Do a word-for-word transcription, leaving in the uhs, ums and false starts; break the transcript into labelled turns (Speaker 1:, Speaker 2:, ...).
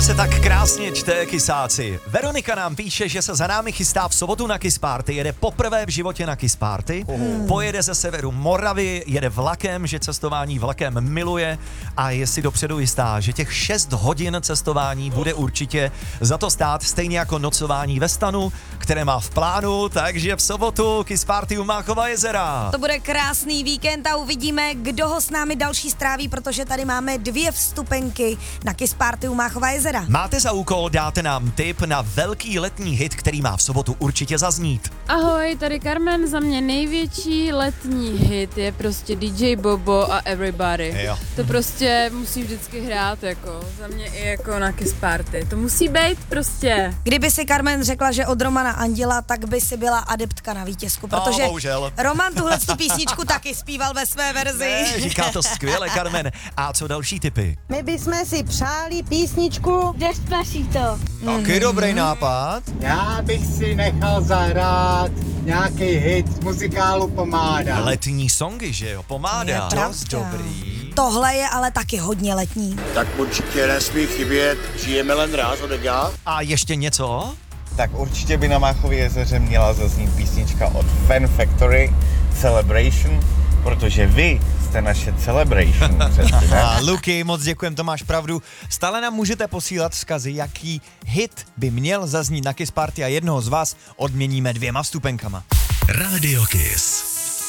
Speaker 1: Se tak krásně čte, kysáci. Veronika nám píše, že se za námi chystá v sobotu na Kiss Party, jede poprvé v životě na Kiss Party, uhum. Pojede ze severu Moravy, jede vlakem, že cestování vlakem miluje a je si dopředu jistá, že těch šest hodin cestování bude určitě za to stát, stejně jako nocování ve stanu, které má v plánu, takže v sobotu Kiss Party u Máchova jezera.
Speaker 2: To bude krásný víkend a uvidíme, kdo ho s námi další stráví, protože tady máme dvě vstupenky na Kiss Party u Máchova jezera.
Speaker 1: Máte za úkol, dáte nám tip na velký letní hit, který má v sobotu určitě zaznít.
Speaker 3: Ahoj, tady Carmen, za mě největší letní hit je prostě D J Bobo a Everybody.
Speaker 1: Jo.
Speaker 3: To prostě musí vždycky hrát, jako za mě i jako na Kiss Party. To musí být prostě.
Speaker 2: Kdyby si Carmen řekla, že od Romana Anděla, tak by si byla adeptka na vítězku, protože
Speaker 1: bohužel.
Speaker 2: Roman tuhle tu písničku taky zpíval ve své verzi.
Speaker 1: Ne, říká to skvěle, Carmen. A co další tipy?
Speaker 4: My bychom si přáli písničku
Speaker 5: Despacito.
Speaker 6: Taky dobrý nápad.
Speaker 7: Já bych si nechal zahrát nějaký hit z muzikálu Pomáda.
Speaker 1: Letní songy, že jo? Pomáda.
Speaker 2: Dost
Speaker 1: dobrý.
Speaker 2: Tohle je ale taky hodně letní.
Speaker 8: Tak určitě nesmí chybět Žijeme len ráz od Ega.
Speaker 1: A ještě něco?
Speaker 6: Tak určitě by na Máchově jezeře měla zaznít písnička od Fan Factory Celebration, protože vy jste naše Celebration.
Speaker 9: A Luky, moc děkujem, to máš pravdu. Stále nám můžete posílat vzkazy, jaký hit by měl zaznít na Kiss Party a jednoho z vás odměníme dvěma vstupenkama.
Speaker 10: Radio Kiss.